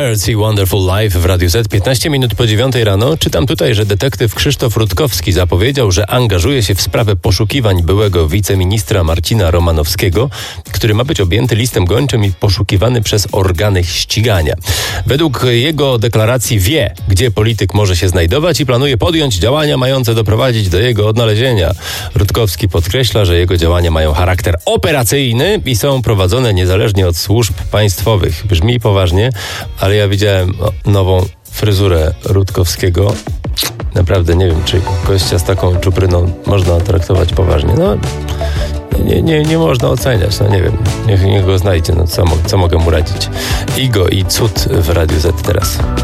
Birds i Wonderful Life w Radiu Z. 15 minut po 9 rano. Czytam tutaj, że detektyw Krzysztof Rutkowski zapowiedział, że angażuje się w sprawę poszukiwań byłego wiceministra Marcina Romanowskiego, który ma być objęty listem gończym i poszukiwany przez organy ścigania. Według jego deklaracji wie, gdzie polityk może się znajdować i planuje podjąć działania mające doprowadzić do jego odnalezienia. Rutkowski podkreśla, że jego działania mają charakter operacyjny i są prowadzone niezależnie od służb państwowych. Brzmi poważnie, ale ja widziałem nową fryzurę Rutkowskiego. Naprawdę nie wiem, czy gościa z taką czupryną można traktować poważnie. No, nie można oceniać, no nie wiem. Niech go znajdzie, no co mogę mu radzić. Igo i Cud w Radiu Z teraz.